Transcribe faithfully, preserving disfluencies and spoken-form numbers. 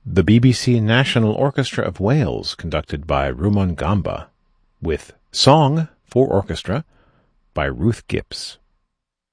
The B B C National Orchestra of Wales, conducted by Rumon Gamba, with Song for Orchestra by Ruth Gips.